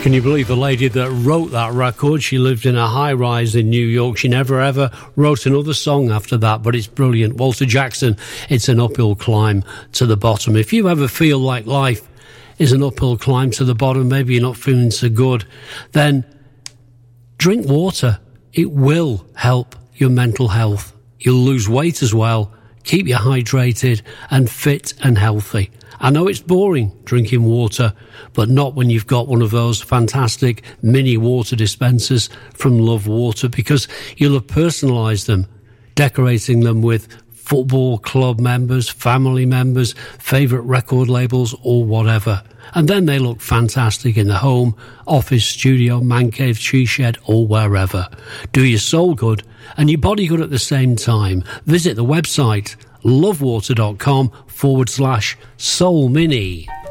Can you believe the lady that wrote that record? She lived in a high-rise in New York. She never, ever wrote another song after that, but it's brilliant. Walter Jackson, It's an Uphill Climb to the Bottom. If you ever feel like life is an uphill climb to the bottom, maybe you're not feeling so good, then drink water. It will help your mental health. You'll lose weight as well, keep you hydrated and fit and healthy. I know it's boring drinking water, but not when you've got one of those fantastic mini water dispensers from Love Water, because you'll have personalised them, decorating them with football club members, family members, favourite record labels or whatever. And then they look fantastic in the home, office, studio, man cave, tree shed or wherever. Do your soul good and your body good at the same time. Visit the website lovewater.com/Soul Mini.